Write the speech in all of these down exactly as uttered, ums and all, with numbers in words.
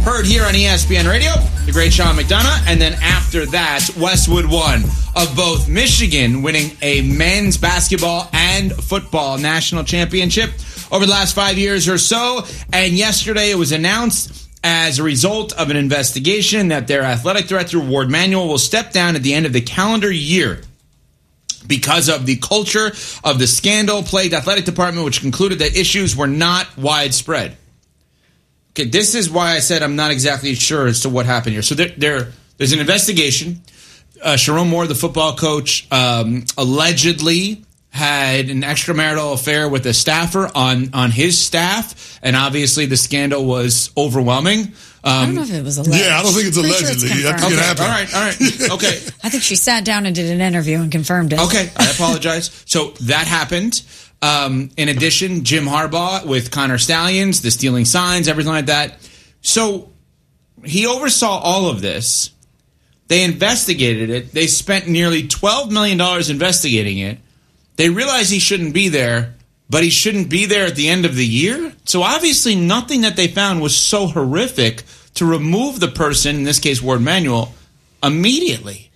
Heard here on E S P N Radio, the great Sean McDonough. And then after that, Westwood won of both Michigan winning a men's basketball and football national championship over the last five years or so. And yesterday it was announced as a result of an investigation that their athletic director, Ward Manuel, will step down at the end of the calendar year because of the culture of the scandal-plagued athletic department, which concluded that issues were not widespread. Okay, this is why I said I'm not exactly sure as to what happened here. So there, there there's an investigation. Uh, Sharon Moore, the football coach, um, allegedly had an extramarital affair with a staffer on, on his staff, and obviously the scandal was overwhelming. Um, I don't know if it was alleged. Yeah, I don't think it's Pretty allegedly. Sure it's I think okay, it happened. all right, all right. Okay. I think she sat down and did an interview and confirmed it. Okay, I apologize. So that happened. Um, in addition, Jim Harbaugh with Connor Stallions, the stealing signs, everything like that. So he oversaw all of this. They investigated it. They spent nearly twelve million dollars investigating it. They realized he shouldn't be there, but he shouldn't be there at the end of the year. So obviously nothing that they found was so horrific to remove the person, in this case Ward Manuel, immediately.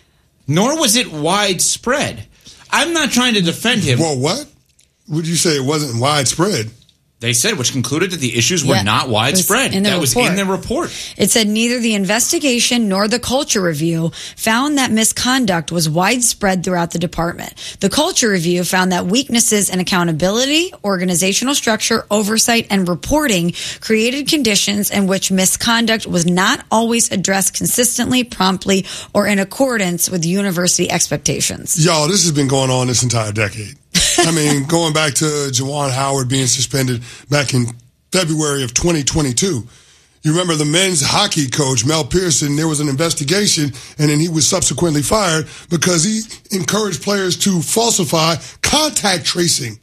Nor was it widespread. I'm not trying to defend him. Well, what? Would you say it wasn't widespread? They said, which concluded that the issues were Yeah, not widespread. it was in the that was report. in the report. It said neither the investigation nor the culture review found that misconduct was widespread throughout the department. The culture review found that weaknesses in accountability, organizational structure, oversight, and reporting created conditions in which misconduct was not always addressed consistently, promptly, or in accordance with university expectations. Y'all, this has been going on this entire decade. I mean, going back to Juwan Howard being suspended back in February of twenty twenty-two. You remember the men's hockey coach, Mel Pearson, there was an investigation, and then he was subsequently fired because he encouraged players to falsify contact tracing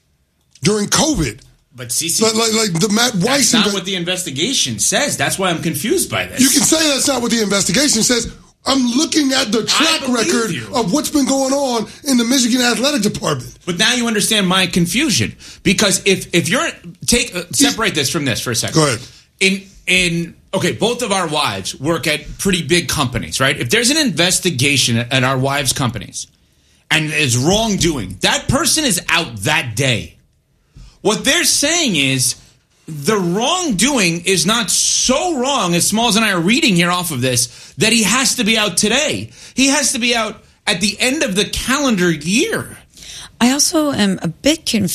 during COVID. But C C, Like, like, like the Matt Weiss... that's not inve- what the investigation says. That's why I'm confused by this. You can say that's not what the investigation says. I'm looking at the track record you. of what's been going on in the Michigan Athletic Department. But now you understand my confusion. Because if, if you're... take uh, separate this from this for a second. Go ahead. In in okay, both of our wives work at pretty big companies, right? If there's an investigation at, at our wives' companies and there's wrongdoing, that person is out that day. What they're saying is the wrongdoing is not so wrong, as Smalls and I are reading here off of this, that he has to be out today. He has to be out at the end of the calendar year. I also am a bit confused.